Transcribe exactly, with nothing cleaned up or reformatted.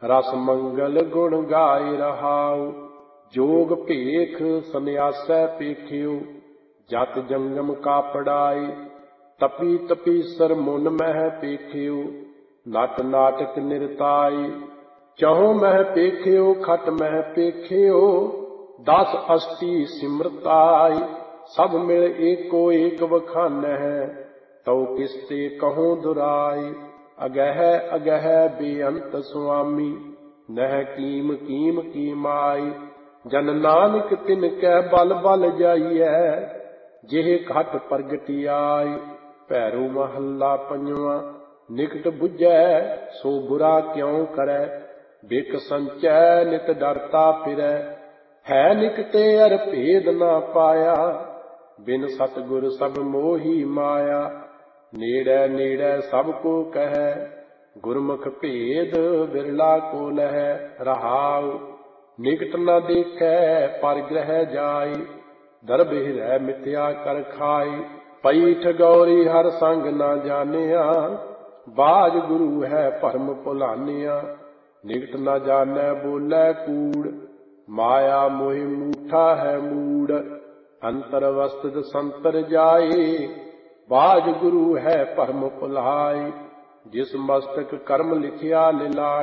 रस मंगल गुण गाय रहाऊ। जोग भेख सन्यासै पेखियो, जत जंगम का पड़ाई। तपी तपीसर मुन मह पेखियो, नट नाटक निरताई। चहु मह पेखियो खट मह पेखियो, दस अष्टी सिमरताई। सब मिल एको एक बखान है, तौ किसते कहूँ दुराई। अगह अगह बेअंत स्वामी, नह कीम कीम की माई। जन नानक तिनकै बल बल जाइए, जेह घट प्रगति आई। भैरो महला पंजवा। निकट बुझै सो बुरा क्यों करै, बिक संचै नित डरता फिरै। है निकटे अर भेद ना पाया, बिन सतगुर सब मोही माया। नेड़ै नेड़ै सब को कहै, गुरमुख भेद बिरला को लहै। रहाउ निकट न देखै पर ग्रह जाई, दरब हिरै मिथ्या कर खाई। पई ठगौरी हर संग न जानिया, बाज गुरु है भरम भुलानिया। निकट न जानै बोलै कूड़, माया मोहि मूठा है मूड़। अंतर अवस्थित संतर जाए, बाज गुरु है भरम भुलाई। जिस मस्तक कर्म लिखिया लिलाट,